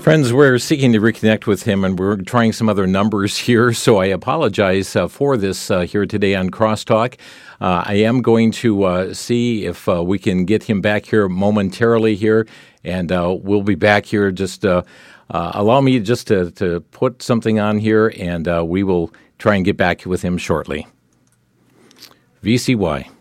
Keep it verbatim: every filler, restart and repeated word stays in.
Friends, we're seeking to reconnect with him, and we're trying some other numbers here, so I apologize uh, for this uh, here today on Crosstalk. Uh, I am going to uh, see if uh, we can get him back here momentarily here, and uh, we'll be back here. Just uh, uh, allow me just to, to put something on here, and uh, we will try and get back with him shortly. V C Y.